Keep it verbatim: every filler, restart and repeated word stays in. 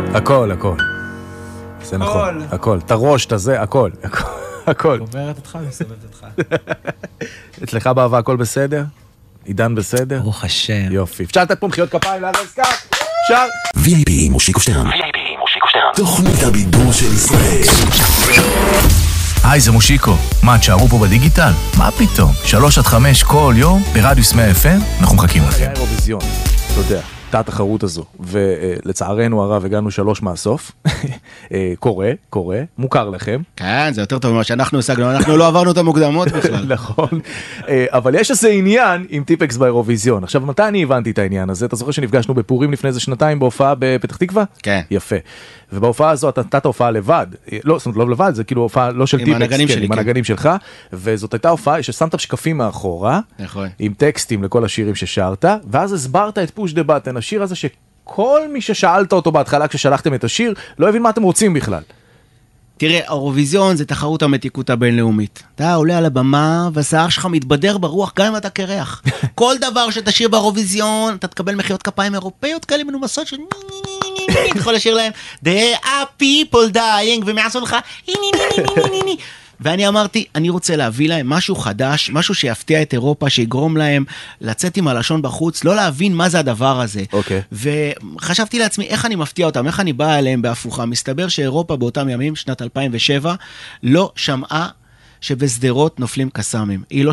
הכל, הכל. זה נכון, הכל. את הראש, את הזה, הכל, הכל. גוברת אותך ומסובבת אותך. אצלך באהבה הכל בסדר? עידן בסדר? ברוך השם. יופי. אפשר לתת פה מחיאות כפיים לארז סקאט? אפשר? וי איי פי מושיקו שטרן. וי איי פי מושיקו שטרן. תוכנית הבידור של ישראל. היי, זה מושיקו. מה, תשארו פה בדיגיטל? מה פתאום? שלוש עד חמש כל יום ברדיוס מאה אף אם, אנחנו מחכים לכם. היה אירוויזיון, אתה יודע, הייתה התחרות הזו, ולצערנו הרב הגענו שלוש מהסוף. קורה, קורה, מוכר לכם. כן, זה יותר טוב ממה שאנחנו השגנו, אנחנו לא עברנו את המוקדמות בכלל. נכון, אבל יש איזה עניין עם טיפקס באירוויזיון. עכשיו, מתי אני הבנתי את העניין הזה? אתה זוכר שנפגשנו בפורים לפני איזה שנתיים בהופעה בפתח תקווה? כן. יפה. ובהופעה הזו אתה נתת הופעה לבד, לא, זאת אומרת, לא לבד, זה כאילו הופעה לא של טיפקס, עם הנגנים שלי, עם הנגנים שלך, וזאת הייתה הופעה ששמת שקפים מאחורה, עם טקסטים לכל השירים ששרת, ואז הסברת את פוש דה בטן, השיר הזה שכל מי ששאלת אותו בהתחלה כששלחתם את השיר, לא הבין מה אתם רוצים בכלל. תראה, האירוויזיון זה תחרות המתיקות הבינלאומית. אתה עולה על הבמה, והשיער שלך מתבדר ברוח גם אם אתה קרח. כל דבר שתשאיר באירוויזיון, אתה תקבל מחיאות כפיים אירופאיות כאלה מנומסות של אתה יכול לשיר להם There are people dying ומעשו לך ואני אמרתי, אני רוצה להביא להם משהו חדש, משהו שיפתיע את אירופה, שיגרום להם לצאת עם הלשון בחוץ, לא להבין מה זה הדבר הזה. Okay. וחשבתי לעצמי, איך אני מפתיע אותם, איך אני בא אליהם בהפוכה. מסתבר שאירופה באותם ימים, שנת אלפיים ושבע, לא שמעה שבסדרות נופלים קסאמים. היא לא